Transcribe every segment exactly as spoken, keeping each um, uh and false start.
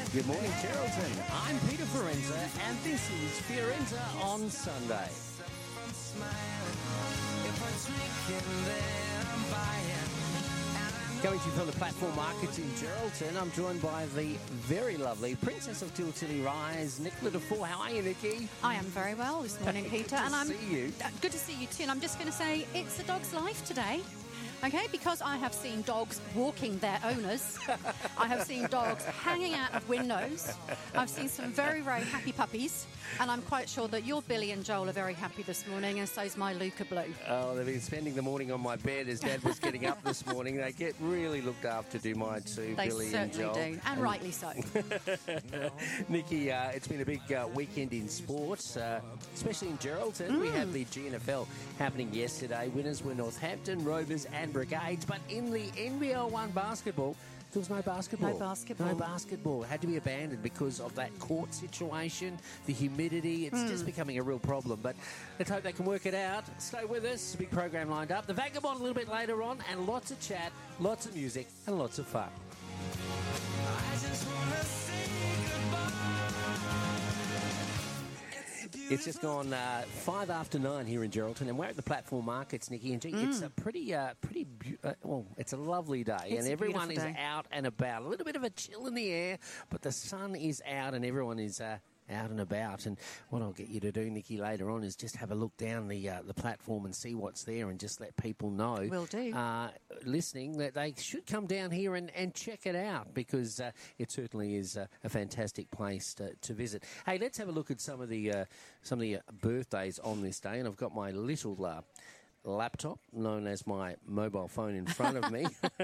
Good morning, Geraldton. I'm Peter Fiorenza, and this is Fiorenza on Sunday. Coming to you from the platform markets in Geraldton, I'm joined by the very lovely Princess of Tiltilly Rise, Nicola Dufour. How are you, Nikki? I am very well this morning, Peter. Good to and I'm see you. Uh, good to see you too. And I'm just going to say it's a dog's life today. Okay, because I have seen dogs walking their owners. I have seen dogs hanging out of windows. I've seen some very, very happy puppies. And I'm quite sure that your Billy and Joel are very happy this morning, and so's my Luca Blue. Oh, they've been spending the morning on my bed as Dad was getting up this morning. They get really looked after, do mine too, They Billy and certainly Joel. do, and, and rightly so. Nikki, uh, it's been a big uh, weekend in sports, uh, especially in Geraldton. Mm. We had the G N F L happening yesterday. Winners were Northampton, Rovers and Brigades. But in the N B L one basketball, there was no basketball. No basketball. No basketball. It had to be abandoned because of that court situation, the humidity. It's mm. just becoming a real problem. But let's hope they can work it out. Stay with us. A big program lined up. The Vagabond a little bit later on, and lots of chat, lots of music, and lots of fun. I just wanna say goodbye. It's just gone uh, five after nine here in Geraldton, and we're at the platform markets, Nikki. And G, mm. it's a pretty, uh, pretty, bu- uh, well, it's a lovely day, it's and everyone is day. out and about. A little bit of a chill in the air, but the sun is out, and everyone is uh, out and about. And what I'll get you to do, Nikki, later on is just have a look down the uh, the platform and see what's there, and just let people know. Will do. Uh, listening that they should come down here and, and check it out, because uh, it certainly is a, a fantastic place to, to visit. Hey, let's have a look at some of the uh, some of the birthdays on this day, and I've got my little uh, laptop, known as my mobile phone, in front of me.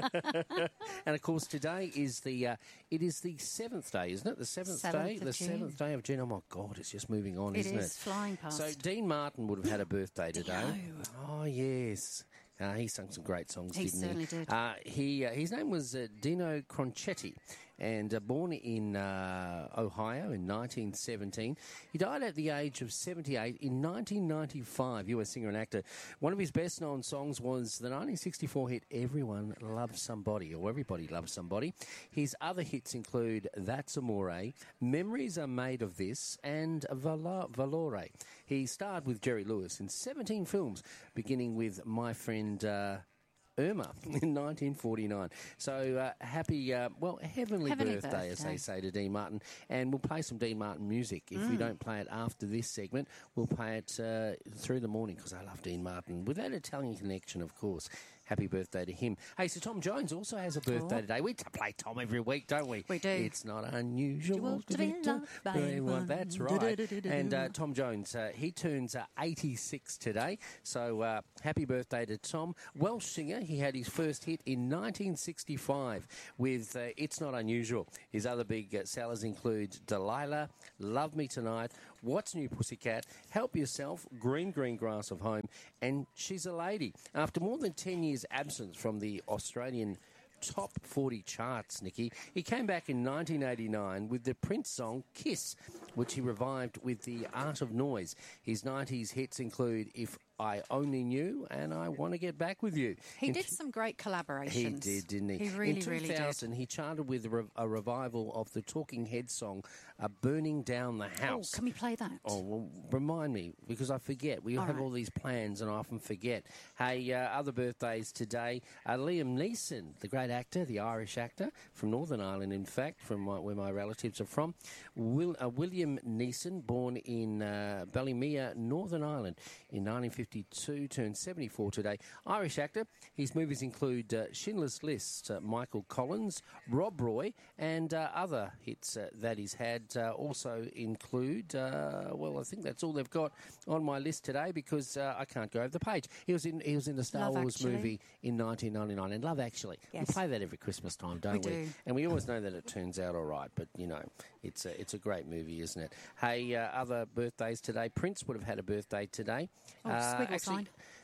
And of course, today is the uh, it is the seventh day, isn't it? The seventh, seventh day, the June. seventh day of June. Oh my God, it's just moving on, it isn't it? It is flying past. So Dean Martin would have had a birthday today. Dio. Oh yes. Uh, he sung some great songs, he didn't he? Certainly did. Uh, he uh, his name was uh, Dino Cronchetti, and uh, born in uh, Ohio in nineteen seventeen. He died at the age of seventy-eight in nineteen ninety-five, U S singer and actor. One of his best-known songs was the nineteen sixty-four hit Everyone Loves Somebody, or Everybody Loves Somebody. His other hits include That's Amore, Memories Are Made of This, and Val- Valore. He starred with Jerry Lewis in seventeen films, beginning with My Friend Uh, Irma in nineteen forty-nine. So uh, happy, uh, well, heavenly, heavenly birthday, birthday, as they say, to Dean Martin. And we'll play some Dean Martin music. If mm. we don't play it after this segment, we'll play it uh, through the morning, because I love Dean Martin. With that Italian connection, of course. Happy birthday to him. Hey, so Tom Jones also has a birthday oh. today. We play Tom every week, don't we? We do. It's not unusual to be loved by anyone. That's right. And uh, Tom Jones, uh, he turns uh, eighty-six today. So uh, happy birthday to Tom. Welsh singer. He had his first hit in nineteen sixty-five with uh, It's Not Unusual. His other big uh, sellers include Delilah, Love Me Tonight, What's New Pussycat, Help Yourself, Green Green Grass of Home, and She's a Lady. After more than ten years absence from the Australian top forty charts, Nikki, he came back in nineteen eighty-nine with the Prince song Kiss, which he revived with The Art of Noise. His nineties hits include If I Only Knew and I Want to Get Back With You. He in did some great collaborations. He did, didn't he? He really, in two thousand, really did. He charted with a, re- a revival of the Talking Heads song, uh, Burning Down the House. Oh, can we play that? Oh, well, remind me, because I forget. We all have right. all these plans and I often forget. Hey, uh, other birthdays today. Uh, Liam Neeson, the great actor, the Irish actor, from Northern Ireland, in fact, from my, where my relatives are from. Will, uh, William Neeson, born in uh, Ballymere, Northern Ireland in nineteen fifty-two, turned seventy-four today. Irish actor. His movies include uh, Schindler's List, uh, Michael Collins, Rob Roy, and uh, other hits uh, that he's had. Uh, also include, uh, well, I think that's all they've got on my list today, because uh, I can't go over the page. He was in he was in the Star Love Wars Actually. movie in nineteen ninety-nine, and Love Actually. Yes. We play that every Christmas time, don't we? we? Do. And we always know that it turns out all right, but, you know, it's a, it's a great movie, isn't it? Hey, uh, other birthdays today. Prince would have had a birthday today. Oh, uh, squiggle actually, sign.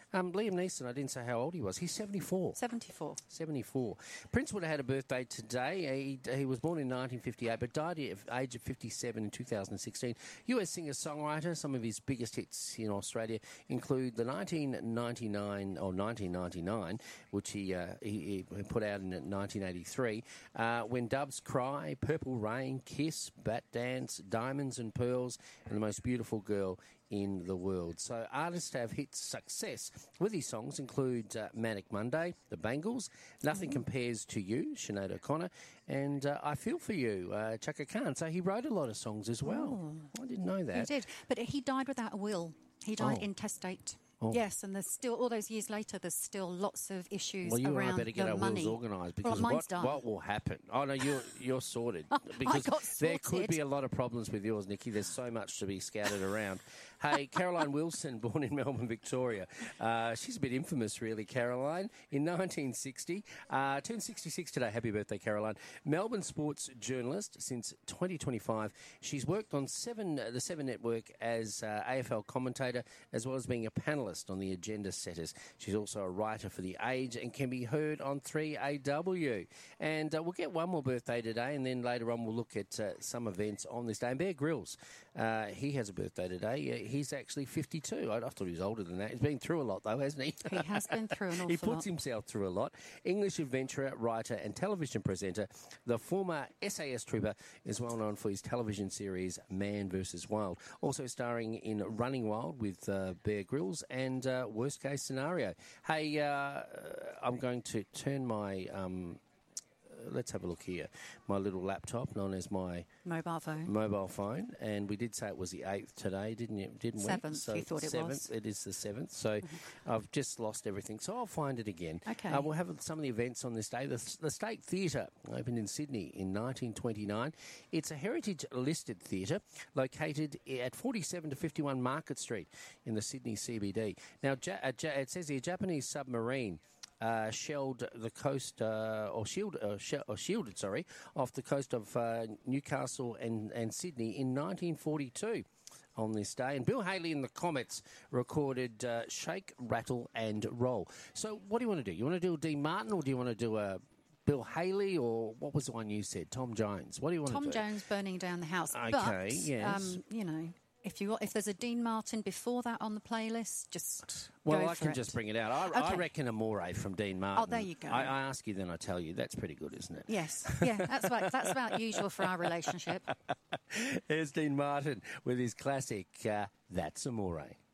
Um, Liam Neeson, I didn't say how old he was. He's seventy-four. seventy-four. seventy-four. Prince would have had a birthday today. He, he was born in nineteen fifty-eight, but died at the age of fifty-seven in two thousand sixteen. U S singer-songwriter. Some of his biggest hits in Australia include the nineteen ninety-nine or nineteen ninety-nine, which he uh, he, he put out in nineteen eighty-three. Uh, When Doves Cry, Purple Rain, Kiss, Bat Dance, Diamonds and Pearls, and The Most Beautiful Girl in the World. So artists have hit success with his songs include uh, Manic Monday, The Bangles, Nothing mm-hmm. Compares to You, Sinead O'Connor, and uh, I Feel For You, uh, Chaka Khan. So he wrote a lot of songs as well. Oh. I didn't know that. He did, but he died without a will. He died Oh. intestate. Oh. Yes, and there's still, all those years later, there's still lots of issues well, you around and I better get the our money. wills organised because well, what, done. what will happen? Oh, no, you're, you're sorted. I Because got there sorted. could be a lot of problems with yours, Nikki. There's so much to be scattered around. Hey, Caroline Wilson, born in Melbourne, Victoria. Uh, she's a bit infamous, really, Caroline. In nineteen sixty, uh, turned sixty-six today. Happy birthday, Caroline. Melbourne sports journalist since twenty twenty-five. She's worked on Seven, uh, the Seven Network as uh, A F L commentator, as well as being a panellist on the Agenda Setters. She's also a writer for The Age and can be heard on three A W. And uh, we'll get one more birthday today, and then later on we'll look at uh, some events on this day. And Bear Grylls, uh, he has a birthday today. Uh, he's actually fifty-two. I, I thought he was older than that. He's been through a lot, though, hasn't he? He has been through an awful lot. He puts himself through a lot. English adventurer, writer and television presenter. The former S A S trooper is well known for his television series Man versus. Wild. Also starring in Running Wild with uh, Bear Grylls and uh, Worst Case Scenario. Hey, uh, I'm going to turn my... Um, let's have a look here. My little laptop, known as my mobile phone. Mobile phone, and we did say it was the eighth today, didn't you? Didn't seventh, we? So you thought it seventh, was. It is the seventh. So mm-hmm. I've just lost everything. So I'll find it again. Okay. Uh, we'll have some of the events on this day. The, the State Theatre opened in Sydney in nineteen twenty-nine. It's a heritage-listed theatre located at forty-seven to fifty-one Market Street in the Sydney C B D. Now, ja- uh, ja- it says here, a Japanese submarine Uh, shelled the coast, uh, or, shield, uh, sh- or shielded, sorry, off the coast of uh, Newcastle and, and Sydney in nineteen forty-two on this day. And Bill Haley and the Comets recorded uh, Shake, Rattle and Roll. So what do you want to do? You want to do a Dean Martin, or do you want to do a Bill Haley, or what was the one you said? Tom Jones. What do you want Tom to do? Tom Jones burning down the house. Okay, but, yes. Um, you know... If you if there's a Dean Martin before that on the playlist, just well, go I for can it. just bring it out. I, okay. I reckon Amore from Dean Martin. Oh, there you go. I, I ask you, then I tell you. That's pretty good, isn't it? Yes, yeah, that's about that's about usual for our relationship. Here's Dean Martin with his classic uh, That's Amore.